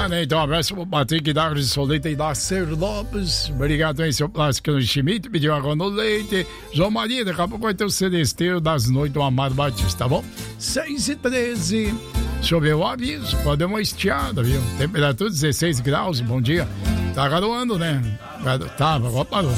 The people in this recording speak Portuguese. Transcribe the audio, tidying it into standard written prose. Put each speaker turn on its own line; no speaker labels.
lá, né? Então, um abraço pro Patrick da Solita e da Ser Lopes. Obrigado aí, seu Plástico no Schmidt. Pediu água no leite. João Maria, daqui a pouco vai ter o Celesteiro das Noites do Amado Batista, tá bom? 6h13. Choveu o aviso, pode dar uma estiada, viu? Temperatura 16 graus, bom dia. Tá garoando, né? Tava, agora parou.